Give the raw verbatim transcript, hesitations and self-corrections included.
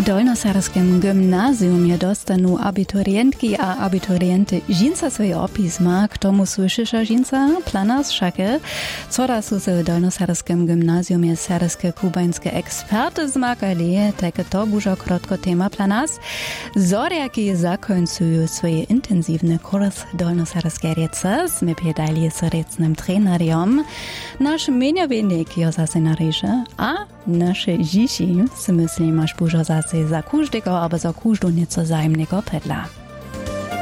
Dolnosarskim gymnazjumie dostanu abiturientki a abiturienty žinca swoje opisma, k tomu słyszyša žinca planas šake, co da su se w Dolnosarskim gymnazjumie serskie kubańskie eksperty zmakali, tak to bužo krotko tema planas, zorjaki zakońcują swoje intensywny kurs Dolnosarskie rece, sme piedali z recnym treneriom, nasz mieniowienik jo zase naryše, a nasze dzisi, si myslím, až bužo zase za každego, aber za každú nieco zájemného pedla.